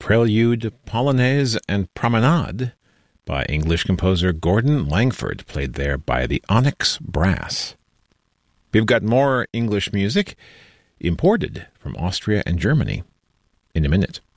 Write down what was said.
Prelude, Polonaise, and Promenade by English composer Gordon Langford, played there by the Onyx Brass. We've got more English music imported from Austria and Germany in a minute.